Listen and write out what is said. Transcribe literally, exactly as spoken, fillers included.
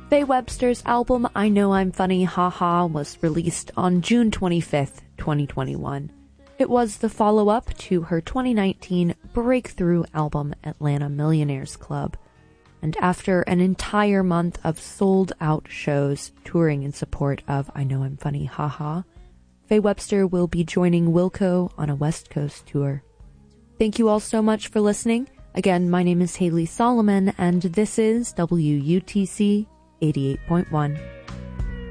Faye Webster's album I Know I'm Funny, Haha was released on June twenty-fifth, twenty twenty-one. It was the follow-up to her twenty nineteen breakthrough album Atlanta Millionaires Club. And after an entire month of sold-out shows touring in support of I Know I'm Funny, Haha, Faye Webster will be joining Wilco on a West Coast tour. Thank you all so much for listening. Again, my name is Haley Solomon, and this is W U T C eighty-eight point one.